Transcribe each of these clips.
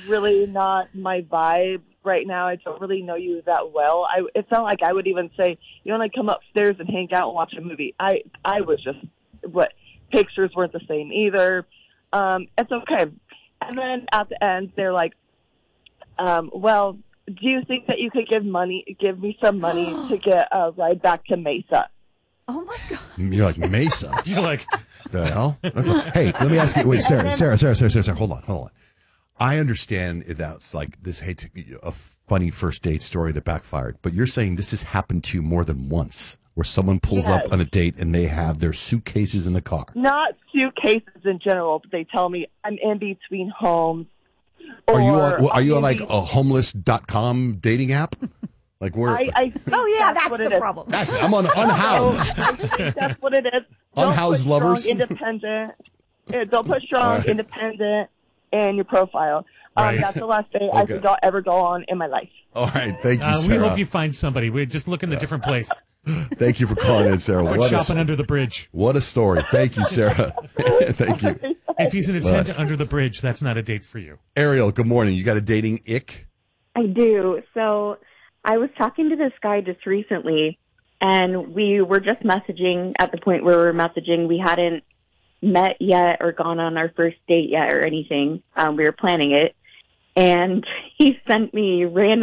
really not my vibe right now. I don't really know you that well. It's not like I would even say, you want to come upstairs and hang out and watch a movie. I was just, pictures weren't the same either. It's okay. And then at the end, they're like, well, do you think that you could give me some money to get a ride back to Mesa? Oh my God. You're like, Mesa. You're like, the hell? Hey, let me ask you. Wait, Sarah, hold on. I understand that's like this a funny first date story that backfired, but you're saying this has happened to you more than once, where someone pulls up on a date and they have their suitcases in the car. Not suitcases in general, but they tell me I'm in between homes. Are you on like a homeless.com dating app? Like where? That's the problem. I'm on Unhoused. I think that's what it is. Unhoused lovers. Strong, independent. Don't put strong, independent in your profile. Right. That's the last date I think I'll ever go on in my life. All right, thank you, Sarah. We hope you find somebody. We just look in a different place. Thank you for calling in, Sarah. Or shopping under the bridge. What a story. Thank you, Sarah. Thank you. If he's in a tent under the bridge, that's not a date for you. Ariel, good morning. You got a dating ick? I do. So I was talking to this guy just recently, and we were just messaging at the point where we were messaging. We hadn't met yet or gone on our first date yet or anything. We were planning it. And he sent me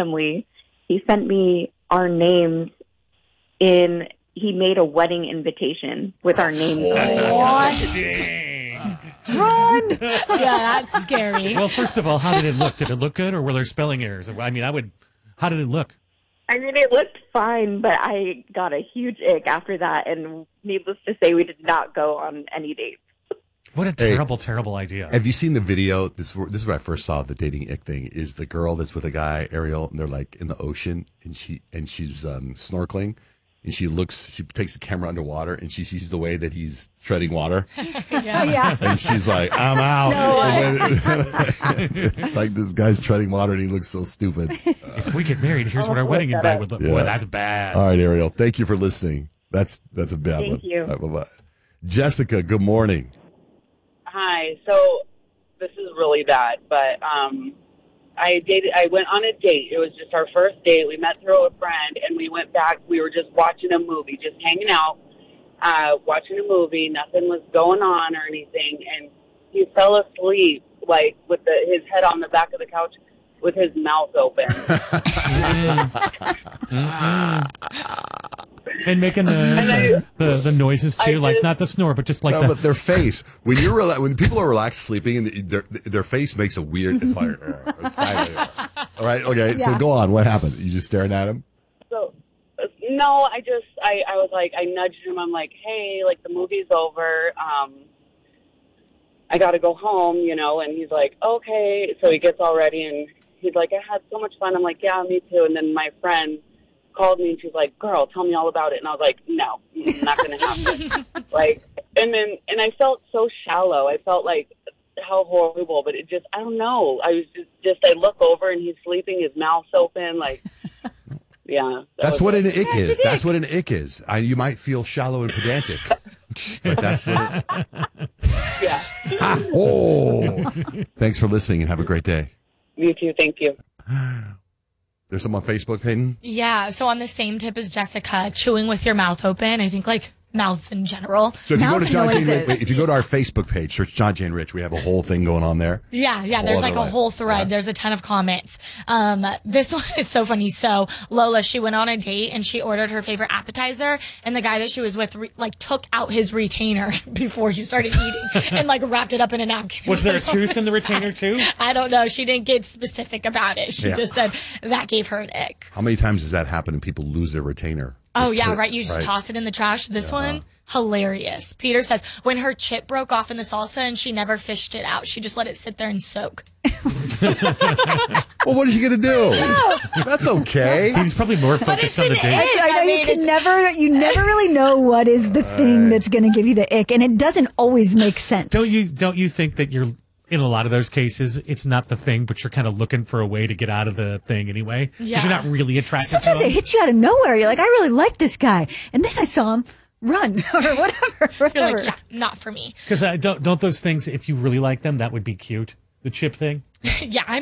our names he made a wedding invitation with our names on it. Run! Yeah, that's scary. Well, first of all, how did it look? Did it look good, or were there spelling errors? I mean, how did it look? I mean, it looked fine, but I got a huge ick after that, and needless to say, we did not go on any dates. What a terrible idea. Have you seen the video? This is where I first saw the dating ick thing, is the girl that's with a guy, Ariel, and they're like in the ocean, and she's snorkeling. And she takes the camera underwater, and she sees the way that he's treading water. Yeah. And she's like, I'm out. Like, this guy's treading water, and he looks so stupid. If we get married, here's what our wedding invite would look like. Boy, that's bad. All right, Ariel, thank you for listening. That's a bad one. Thank you. All right, bye-bye. Jessica, good morning. Hi. So this is really bad, but I went on a date. It was just our first date. We met through a friend, and we went back. We were just watching a movie, just hanging out, watching a movie. Nothing was going on or anything, and he fell asleep, like, with his head on the back of the couch with his mouth open. And making the noises too, not the snore, but just like but their face. When people are relaxed sleeping, and their face makes a weird. It's like, all right, okay. Yeah. So go on. What happened? You just staring at him? So no, I was like, I nudged him. I'm like, hey, like, the movie's over. I got to go home, And he's like, okay. So he gets all ready, and he's like, I had so much fun. I'm like, yeah, me too. And then my friend called me, and she's like, girl, tell me all about it. And I was like, no, it's not going to happen. And I felt so shallow. I felt like, how horrible, but it just, I don't know. I was I look over, and he's sleeping, his mouth's open, like, yeah. That's what an ick is. That's what an ick is. You might feel shallow and pedantic, but that's what it Yeah. Oh, thanks for listening, and have a great day. You too. Thank you. There's some on Facebook, Peyton? Yeah, so on the same tip as Jessica, chewing with your mouth open. I think, like, mouths in general. So if you go to if you go to our Facebook page, search John Jane Rich, we have a whole thing going on there. Yeah, there's like a whole thread. Yeah. There's a ton of comments. This one is so funny. So Lola, she went on a date and she ordered her favorite appetizer, and the guy that she was with took out his retainer before he started eating and wrapped it up in a napkin. Was there a tooth in the retainer too? I don't know. She didn't get specific about it. She just said that gave her an ick. How many times does that happen and people lose their retainer? Oh, yeah, right. You just toss it in the trash. This one, hilarious. Peter says, when her chip broke off in the salsa and she never fished it out, she just let it sit there and soak. Well, what is she going to do? No. That's okay. He's probably more focused on the date. I know you never really know what is the thing that's going to give you the ick, and it doesn't always make sense. Don't you think that you're... In a lot of those cases, it's not the thing, but you're kind of looking for a way to get out of the thing anyway. Yeah. Because you're not really attracted Sometimes to him. It hits you out of nowhere. You're like, I really like this guy. And then I saw him run or whatever. You're like, yeah, not for me. Because don't those things, if you really like them, that would be cute. The chip thing. Yeah,